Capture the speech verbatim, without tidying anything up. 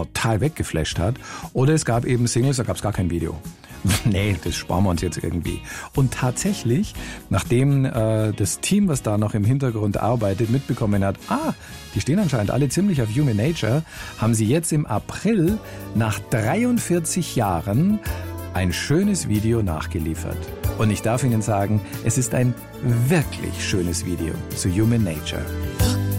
total weggeflasht hat. Oder es gab eben Singles, da gab es gar kein Video. Nee, das sparen wir uns jetzt irgendwie. Und tatsächlich, nachdem äh, das Team, was da noch im Hintergrund arbeitet, mitbekommen hat, ah, die stehen anscheinend alle ziemlich auf Human Nature, haben sie jetzt im April nach dreiundvierzig Jahren ein schönes Video nachgeliefert. Und ich darf Ihnen sagen, es ist ein wirklich schönes Video zu Human Nature.